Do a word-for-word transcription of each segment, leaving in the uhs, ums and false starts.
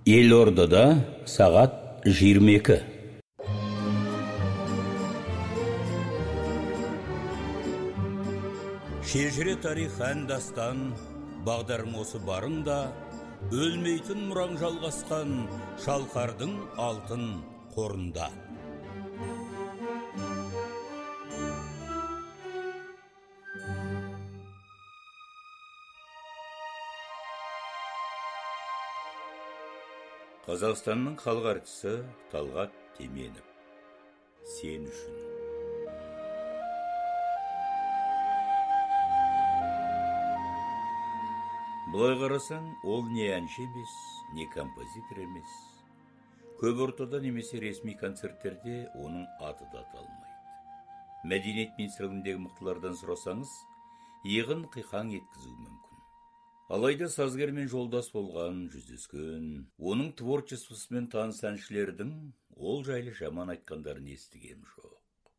Елордада сағат жиырма екі. Шежіре тарих ән дастан, бағдарың осы барыңда, өлмейтін мұраң жалғасқан шалқардың алтын қорында. Қазақстанның халық артисі Талғат Теменов. Сен үшін. Бұлай қарасаң, ол не әнші емес, не композитор емес. Көп ортада немесе ресми концерттерде оның аты да аталмайды. Мәдениет министрлігіндегі мықтылардан сұрасаңыз, иығын қиқаң еткізуі мүмкін. Алайда сазгермен жолдас болған, жүздескен, оның творчествосымен таныс әншілердің ол жайлы жаман айтқандарын естігем жоқ.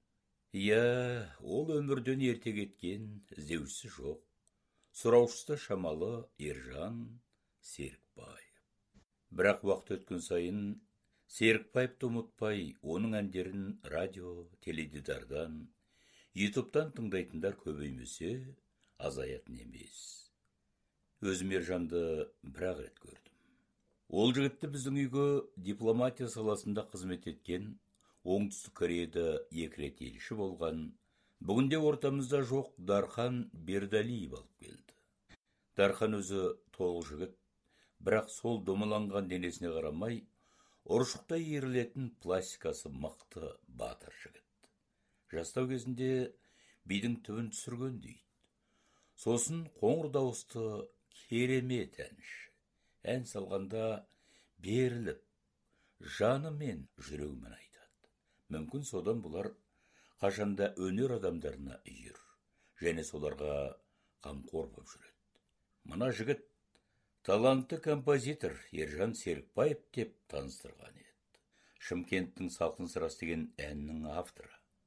Иә, ол өмірден ерте кеткен, іздеушісі жоқ. Сұраушысы шамалы Ержан Серікбаев. Бірақ уақыт өткен сайын Серікбаевты ұмытпай, оның әндерін радио, теледидардан, ютубтан тыңдайтындар көбеймесе, азаятын емес. Өзім Ержанды бір-ақ рет көрдім. Ол жігітті біздің үйге дипломатия саласында қызмет еткен, Оңтүстік Кореяда екі рет елші болған, бүгінде ортамызда жоқ Дархан Бердалиев алып келді. Дархан өзі толық жігіт, бірақ сол домаланған денесіне қарамай, ұршықтай иірілетін пластикасы мықты батыр жігіт. Жастау кезінде бидің түбін түсірген дейді. Сосын қоңыр дауысты керемет әнші. Ән салғанда беріліп, жаны мен жүрегімен айтады. Мүмкін содан бұлар қашанда өнер адамдарына үйір, және соларға қамқор болып жүреді. Мына жігіт талантты композитор Ержан Серікбаев деп таныстырған еді. Шымкенттің салқын сырасы деген әннің авторы.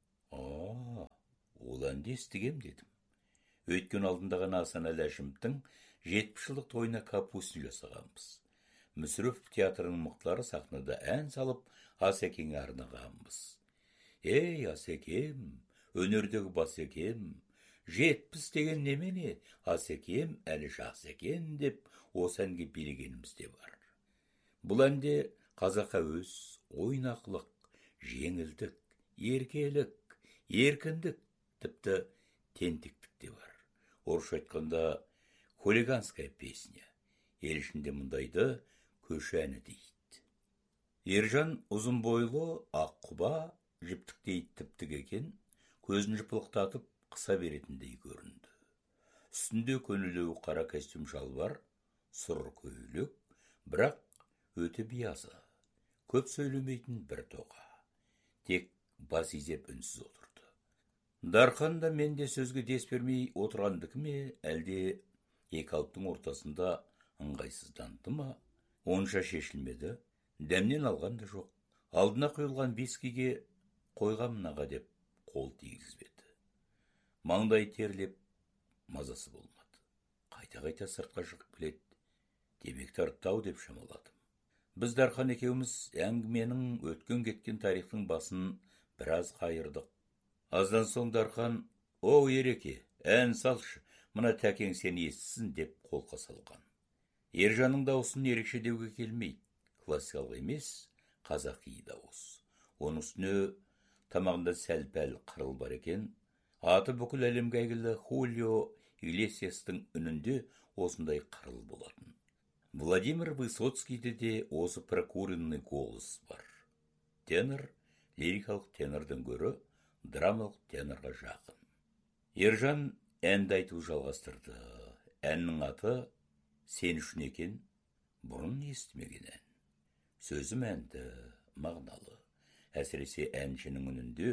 Aa, ол әнді естігем дедім. Өйткен алдында ғана Асан Әләшімовтің жетпіс жылдық тойына капустин жасағанбыз. Мүсірепов театрының мықтылары сахнада ән салып, Асекеңе арнағанбыз. Ей, Асекем, өнердегі басекем, жетпіс деген немене, Асекем әлі жақсы екен деп осы әнге билегеніміз де бар. Бұл әнде қазақа өз, ойнақылық, жеңілдік, еркелік, еркіндік, тіпті тентектік те бар. Орысша айтқанда хулиганская песня. Ел ішінде мұндайды көші әні дейді. Ержан ұзын бойлы, ақ құба, жіптіктей тіптік екен, көзін жыпылықтатып қыса беретіндей көрінді. Үстінде көнілеу қара костюм шалбар, сұр көйлек, бірақ өте биязы. Көп сөйлемейтін бір тоқа. Тек бас изеп үнсіз отырды. Дархан да мен де сөзге дес бермей отырғандікі ме, әлде екі алыптың ортасында ыңғайсызданды ма? Онша шешілмеді, дәмнен алған да жоқ. Алдына құйылған вискиге қойған мынаға деп қол тигізбеді. Маңдай терлеп, мазасы болмады. Қайта-қайта сыртқа шығып келеді. Демек тартты-ау деп шамаладым. Біз Дархан екеуміз әңгіменің өткен кеткен тарихтың басын біраз қайырдық. Аздан соң Дархан, «О, Ереке, ән салшы, мына тәкең сені естісін» деп қолқа салған. Ержанның дауысын ерекше деуге келмейді. Классикалық емес, қазақи дауыс. Оның үстіне тамағында сәл-пәл қырыл бар екен. Аты бүкіл әлемге әйгілі Хулио Иглесиастың үнінде осындай қырыл болатын. Владимир Высоцкийде де осы прокуренный голос бар. Тенор, лирикалық тенордың көрі, драмалық тенорға жақын. Ержан әнді айту жалғастырды. Әннің аты «Сен үшін» екен, бұрын естімеген ән. Сөзі мәнді, мағыналы. Әсіресе әншінің үнінде,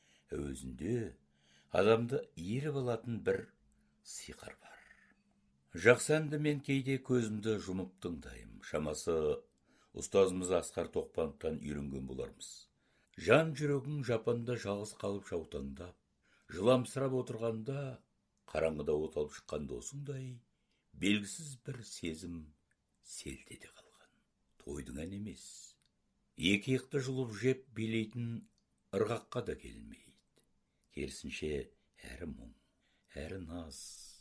өзінде адамды иіріп алатын бір сиқыр бар. Жақсы әнді мен кейде көзімді жұмып тыңдаймын. Шамасы ұстазымыз Асқар Тоқпановтан үйренген болармыз. Жан жүрегің жапанда жалғыз қалып жаутаңдап, жыламсырап отырғанда, қараңғыда от алып шыққан досыңдай, белгісіз бір сезім селт ете қалған. тойдың әні емес. Екі иықты жұлып жеп билейтін ырғаққа да келмейді. Керісінше әрі мұң, әрі наз.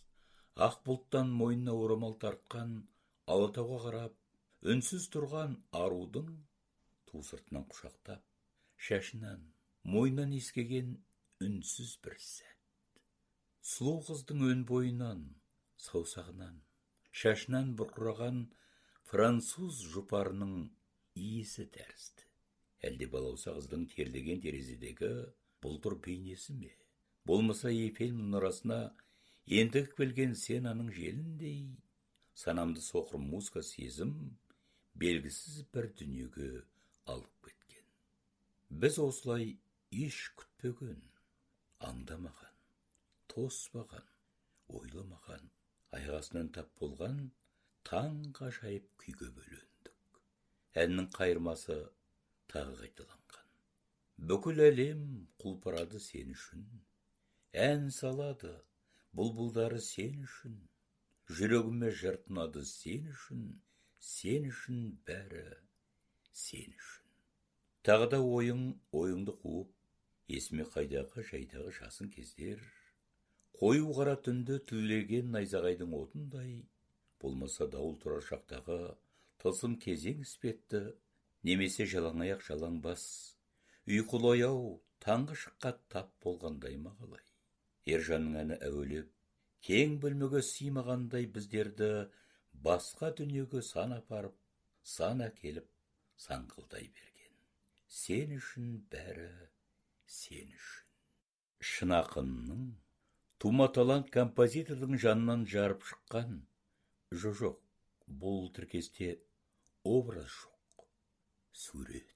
Ақ бұлттан мойнына орамал тартқан алатауға қарап, үнсіз тұрған арудың ту сыртынан құшақтап, шашынан, мойнынан ескеген үнсіз бір сәт. Сұлу қыздың өн бойынан, саусағынан, шашынан бұрқыраған француз жұпарының иісі тәрізді. Әлде балауса қыздың терлеген терезедегі бұлдыр бейнесі ме? Болмаса Эйфель мұнарасына ендігіп келген сенаның желіндей, санамды соқыр музыка сезім белгісіз бір дүниеге алып кеткен. Біз осылай еш күтпеген, аңдамаған, тоспаған, ойламаған, айғасынан тап болған таң ғажайып күйге бөлендік. Әннің қайырмасы тағы қайталанған. Бүкіл әлем құлпырады сен үшін, ән салады бұлбұлдары сен үшін, жүрегіме жыртынады сен үшін, сен үшін бәрі сен үшін. Тағы да ойың ойыңды қуып, есіме қайдағы жайдағы жасын кездер, қою қара түнді түлеген найзағайдың отындай, болмаса дауыл тұрар шақтағы тылсым кезең іспетті, немесе жалаңаяқ жалаң бас, ұйқылы-ояу таңғы шыққа тап болғандай мағалай. Ержанның әні әуелеп, кең бөлмеге сыймағандай біздерді басқа дүниеге сан апарып, сан әкеліп, саңқылдай берген. Сен үшін бәрі сен үшін. Шын ақынның, тума талант композитордың жанынан жарып шыққан, жоқ, бұл тіркесте образ жоқ, сурет.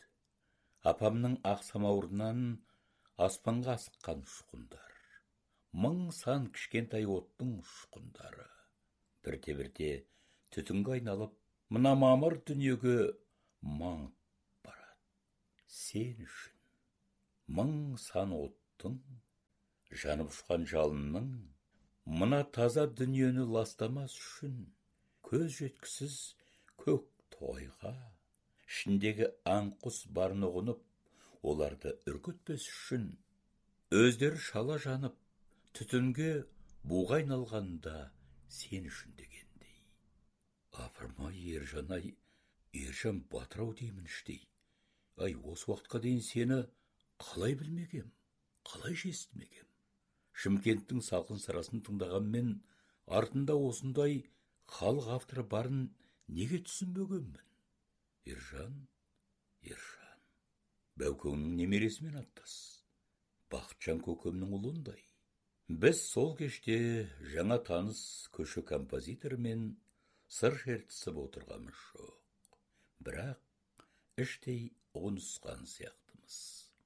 Апамның ақ самауырынан аспанға асыққан ұшқындар, мың сан кішкентай оттың ұшқындары, бірте-бірте түтінге айналып, мына мамыр дүниеге маңып барады. Сен үшін мың сан оттың, жанып ұшқан жалынның, мына таза дүниені ластамас үшін, көз жеткісіз көк тойға, ішіндегі аңқұс барын ұғынып, оларды үркітпес үшін, өздері шала жанып, түтінге буға айналғанда сен үшін дегендей. Апырмай, Ержан-ай, Ержан Батырау деймін іштей. Ай, осы уақытқа дейін сені қалай білмегем, қалай жестімегем. Шымкенттің салқын сырасын тыңдағанмен, артында осындай халық авторы барын неге түсінбегенмін? Ержан, Ержан, Бәукеңнің немересімен аттас, Бақытжан көкемнің ұлындай. Біз сол кеште жаңа таныс көші композитормен сыр шертісіп отырғамыз жоқ. Бірақ іштей ұғынысқан сияқтымыз.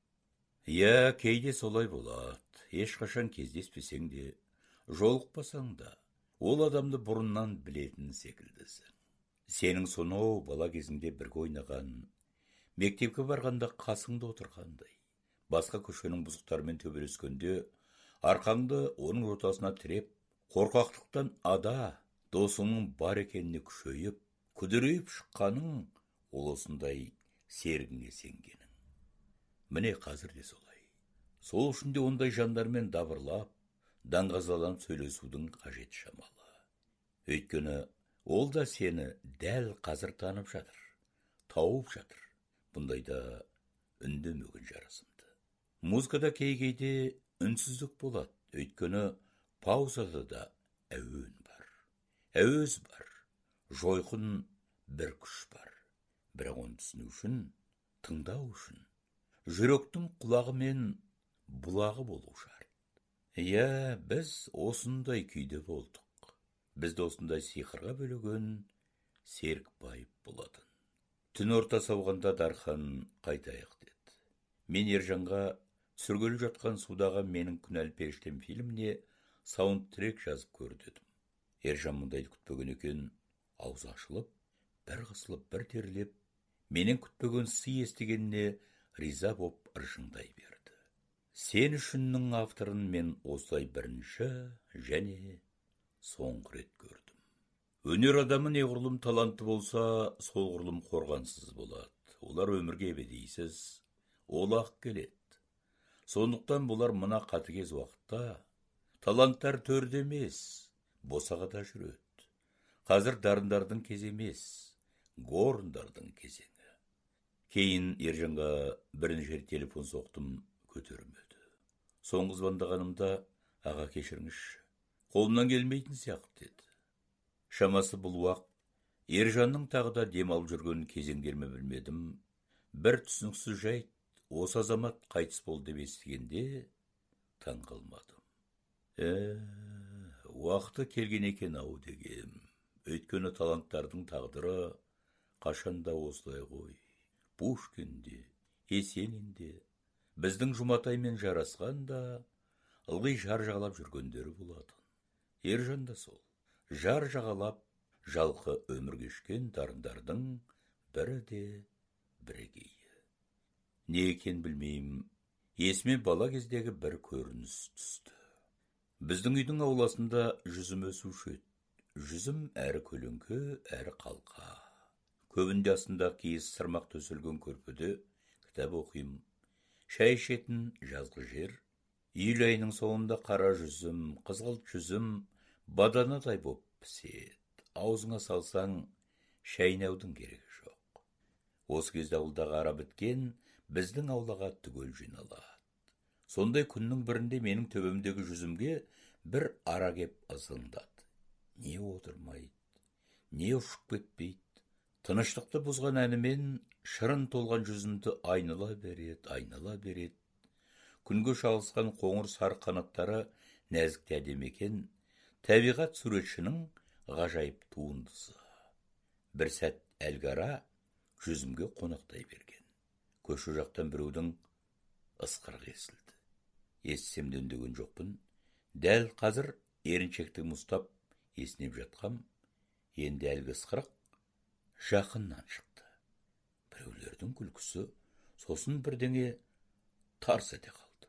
Я, кейде солай болады. Ешқашан кездеспесең де, жолықпасаң да, ол адамды бұрыннан білетін секілдісің. Сенің сонау бала кезіңде бірге ойнаған, мектепке барғанда қасыңда отырғандай, басқа көшенің бұзықтарымен төбелескенде, арқаңды оның ортасына тіреп, қорқақтықтан ада, досыңның бар екеніне күшейіп, күдірейіп шыққаның, ол осындай сергіңе сенгенің. Міне қазір де солай. Сол үшін де ондай жандармен дабырлап, даңғазаланып сөйлесудің қажет шамалы. Өйткені ол да сені дәл қазір танып жатыр, тауып жатыр. Бұндайда үндемеген жарасымды. Музыкада кей-кейде үнсіздік болады, өйткені паузада да әуен бар, әуез бар, жойқын бір күш бар. Бірақ оны түсіну үшін, тыңдау үшін, жүректің құлағы мен бұлағы болу шарт. Иә, біз осындай күйде болдық. Бізді осындай сиқырға бөлеген Серікбаев болатын. Түн орта сауғанда Дархан қайтайық деді. Мен Ержанға түсіргелі жатқан судағы менің күнәлі періштем фильміне саундтрек жазып көр дедім. Ержан мұндайды күтпеген екен, аузы ашылып, бір қысылып, бір терлеп, менен күтпеген сый естігеніне риза боп ыржыңдай берді. Сен үшіннің авторын мен осылай бірінші және соңғы рет көрдім. Өнер адамы неғұрлым талантты болса, сол ғұрлым қорғансыз болады. Олар өмірге ebedейсіз, олақ келеді. Сондықтан бұлар мына қатыгез уақытта таланттар төрде емес, босағада жүреді. Қазір дарындардың кезі емес, горындардың кезеңі. Кейін Ержанға бірінші рет телефон соқтым, көтермеді. Соңғы звондағанымда, аға кешіріңізші, қолымнан келмейтін сияқты деді. Шамасы бұл уақыт Ержанның тағы да демалып жүрген кезеңдерме білмедім. Бір түсініксіз жайт, осы азамат қайтыс болды деп естігенде таң қалмадым. Ә, уақыты келген екен ау дегем. Өйткені таланттардың тағдыры қашанда осылай ғой. Пушкинде, Есенинде, біздің Жұматаймен жарасқанда ылғи жар жағалап жүргендері болатын. Ержан да сол. Жар жағалап, жалқы өмір кешкен дарындардың бірі де бірегейі. Не екен білмеймін, есіме бала кездегі бір көрініс түсті. Біздің үйдің ауласында жүзім өсуші еді. Жүзім әрі көлеңке, әрі қалқа. Көбінде астында киіз сырмақ төселген көрпеде кітап оқимын. Шай ішетін жазғы жер. Июль айының соңында қара жүзім, қызғылт жүзім баданадай боп піседі. Аузыңа салсаң, шайнаудың керегі жоқ. Осы кезде ауылдағы ара біткен біздің аулаға түгел жиналады. Сондай күннің бірінде менің төбемдегі жүзімге бір ара кеп ызыңдады. Не отырмайды, не ұшып кетпейді. Тыныштықты бұзған әнімен шырын толған жүзімді айнала береді, айнала береді. Күнге шалысқан қоңыр сары қанаттары нәзік әдемі екен, табиғат суретшінің ғажайып туындысы. Бір сәт әлгара жүзімге қонақтай берген. Көші жақтан біреудің ысқырығы естілді. Естісем де үндеген жоқпын. Дәл қазір еріншектігімді ұстап есінеп жатқам, енді әлгі ысқырық жақыннан шықты. Біреулердің күлкісі, сосын бірдеңе тарс ете қалды.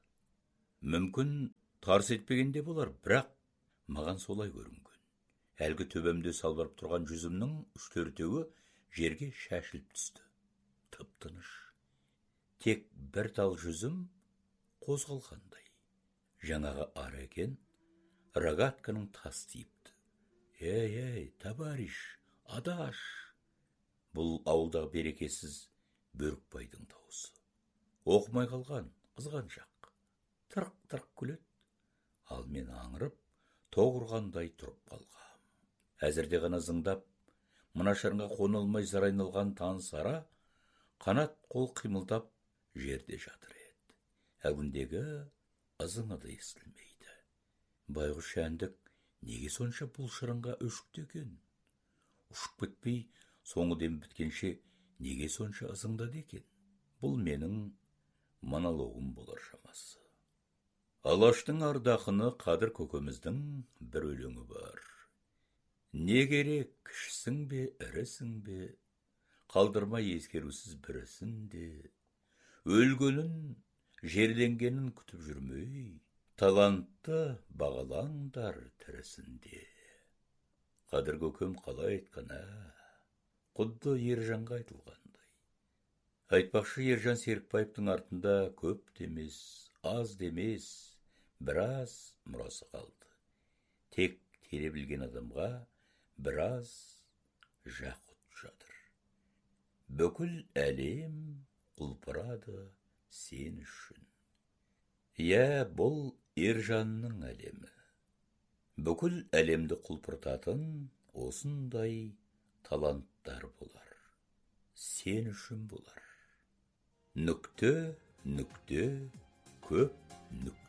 Мүмкін тарс етпегенде болар, бірақ маған солай көрінген. Әлгі төбемде салбырап тұрған жүзімнің үш-төртеуі жерге шашылып түсті. Тып-тыныш. Тек бір тал жүзім қозғалғандай. Жаңағы ара екен, рогатканың тас тиіпті. Ей, ей, товарищ, адаш! Бұл ауылдағы берекесіз Бөрікбайдың дауысы. Оқымай қалған, қызғаншақ. Тырқ-тырқ күледі. Ал мен аңырып, тоғырғандай тұрып қалғам. Әзірде ғана зыңдап, мына шырынға қона алмай зар айналған таныс ара, қанат қол қимылдап жерде жатыр еді. Әгіндегі ызыңы да естілмейді. Байғұс жәндік неге сонша бұл шырынға өшікті екен? Ұшып кетпей, соңы дем біткенше неге сонша ызыңдады екен? Бұл менің монологым болар шамасы. Алаштың ардақыны Қадыр көкеміздің бір өлеңі бар. Не керек, кішісің бе, ірісің бе, қалдырмай ескерусіз бірісін де. Өлгенін, жерленгенін күтіп жүрмей, талантты бағалаңдар тірісінде. Қадыр көкем қалай айтқан, ә? Құдды Ержанға айтылғандай. Айтпақшы, Ержан Серікбаевтың артында көп демес, аз демес, біраз мұрасы қалды. Тек тере білген адамға біраз жақұт жатыр. Бүкіл әлем құлпырады сен үшін. Иә, бұл Ержанның әлемі. Бүкіл әлемді құлпыртатын осындай таланттар болар. Сен үшін болар. Нүкте, нүкте, көп нүкте.